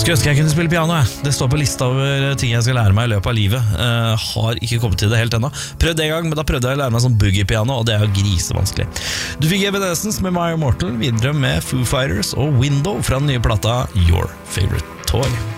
Skulle ønske jeg kunne spille piano. Det står på lista over ting jeg skal lære meg i løpet av livet. Har ikke kommet til det helt ennå. Prøvde en gang, men da prøvde jeg å lære meg sånn boogie-piano, og det er jo grisevanskelig. Du fikk Evanescence med My Immortal, videre med Foo Fighters og Window fra den nye plata Your Favorite Toy.